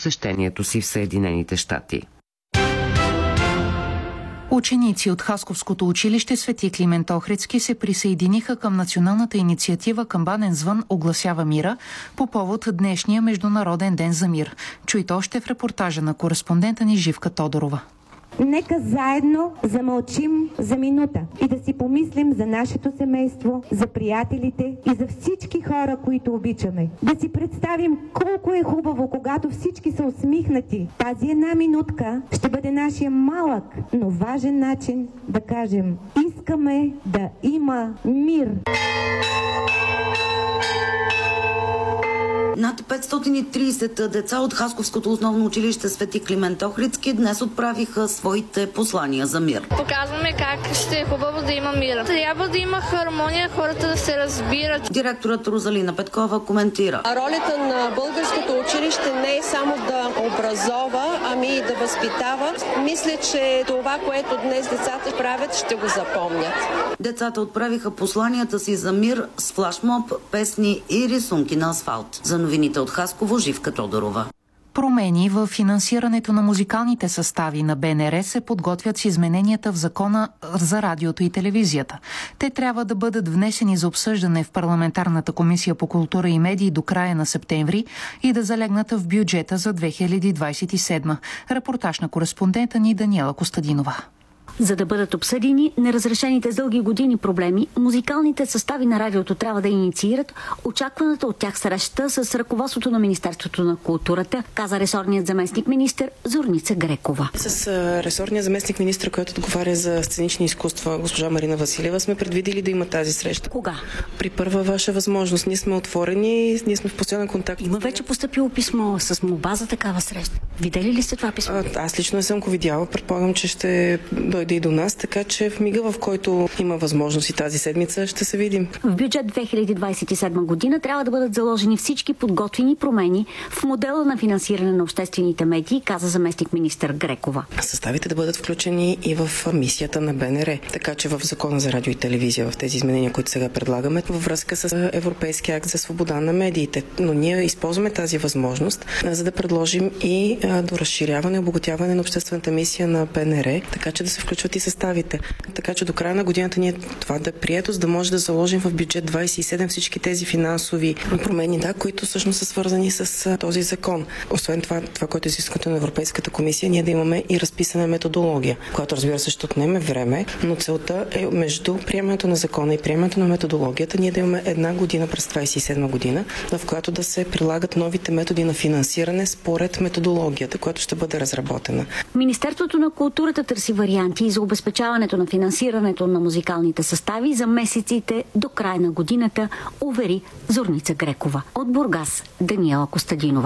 посещението си в Съединените щати. Ученици от Хасковското училище Свети Климент Охридски се присъединиха към националната инициатива Камбанен звън огласява мира по повод днешния Международен ден за мир. Чуйте още в репортажа на кореспондента ни Живка Тодорова. Нека заедно замълчим за минута и да си помислим за нашето семейство, за приятелите и за всички хора, които обичаме. Да си представим колко е хубаво, когато всички са усмихнати. Тази една минутка ще бъде нашия малък, но важен начин да кажем: искаме да има мир. Над 530 деца от Хасковското основно училище Свети Климент Охридски днес отправиха своите послания за мир. Показваме как ще е хубаво да има мир. Трябва да има хармония, хората да се разбират. Директорът Розалина Петкова коментира. Ролята на българското училище не е само да образова, ами и да възпитава. Мисля, че това, което днес децата правят, ще го запомнят. Децата отправиха посланията си за мир с флашмоб, песни и рисунки на асфалт. За новините от Хасково, Живка Тодорова. Промени в финансирането на музикалните състави на БНР се подготвят с измененията в закона за радиото и телевизията. Те трябва да бъдат внесени за обсъждане в Парламентарната комисия по култура и медии до края на септември и да залегнат в бюджета за 2027. Репортаж на кореспондента ни Даниела Костадинова. За да бъдат обсъдени неразрешените с дълги години проблеми, музикалните състави на радиото трябва да инициират очакваната от тях среща с ръководството на Министерството на културата, каза ресорният заместник-министър Зорница Грекова. С ресорния заместник-министър, който отговаря за сценични изкуства, госпожа Марина Василева, сме предвидели да има тази среща. Кога? При първа ваша възможност. Ние сме отворени, ние сме в постоянен контакт. Има вече постъпило писмо с молба за такава среща. Видели ли сте това писмо? Аз лично не съм го видяла. Предполагам, че ще дойде и до нас, така че в мига, в който има възможност и тази седмица, ще се видим. В бюджет 2027 година трябва да бъдат заложени всички подготвени промени в модела на финансиране на обществените медии, каза заместник-министър Грекова. Съставите да бъдат включени и в мисията на БНР, така че в Закона за радио и телевизия, в тези изменения, които сега предлагаме, във връзка с Европейския акт за свобода на медиите. Но ние използваме тази възможност, за да предложим и до разширяване и обогатяване на обществената мисия на БНР, така че да се включват и съставите. Така че до края на годината ние това да е прието, за да може да заложим в бюджет 27 всички тези финансови промени, които всъщност са свързани с този закон. Освен това, което е изискването на Европейската комисия, ние да имаме и разписана методология, която, разбира се, ще отнеме време, но целта е между приемането на закона и приемането на методологията ние да имаме една година през 27 година, в която да се прилагат новите методи на финансиране според методологията, която ще бъде разработена. Министерството на културата търси варианти за обезпечаването на финансирането на музикалните състави за месеците до края на годината, увери Зорница Грекова. От Бургас, Даниела Костадинова.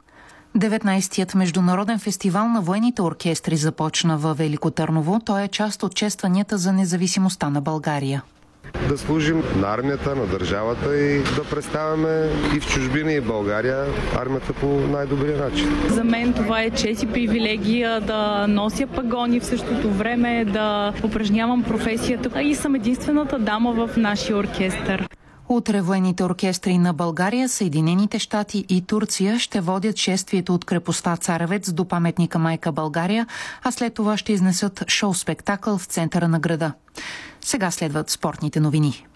19-тият международен фестивал на военните оркестри започна във Велико Търново. Той е част от честванията за независимостта на България. Да служим на армията, на държавата и да представяме и в чужбина, и в България армията по най-добрия начин. За мен това е чест и привилегия да нося пагони, в същото време да упражнявам професията и съм единствената дама в нашия оркестър. Утре военните оркестри на България, Съединените щати и Турция ще водят шествието от крепостта Царевец до паметника Майка България, а след това ще изнесат шоу-спектакъл в центъра на града. Сега следват спортните новини.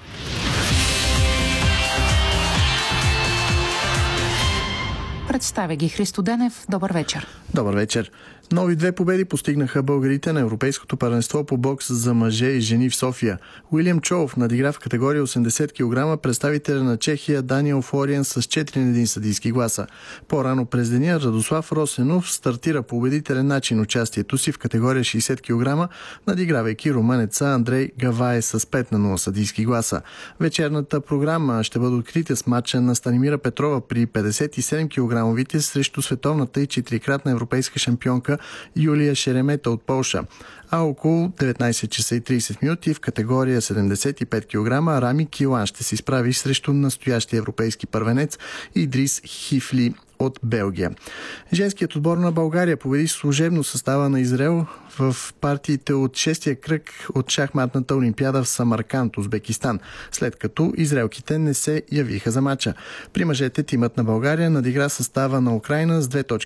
Представя ги Христо Денев. Добър вечер. Добър вечер. Нови 2 победи постигнаха българите на Европейското първенство по бокс за мъже и жени в София. Уилям Чоув надигра в категория 80 кг представителя на Чехия Даниел Флориан с 4-1 съдийски гласа. По-рано през деня Радослав Росенов стартира по убедителен начин участието си в категория 60 кг, надигравайки румънеца Андрей Гавае с 5-0 съдийски гласа. Вечерната програма ще бъде открита с матча на Станимира Петрова при 57 кг срещу световната и 4-кратна европейска шампионка Юлия Шеремета от Полша. А около 19 часа и 30 минути в категория 75 кг Рами Килан ще се изправи срещу настоящия европейски първенец Идрис Хифли от Белгия. Женският отбор на България победи служебно състава на Израел в партиите от 6-я кръг от шахматната олимпиада в Самарканд, Узбекистан, след като израелките не се явиха за мача. При мъжете тимът на България надигра състава на Украйна с 2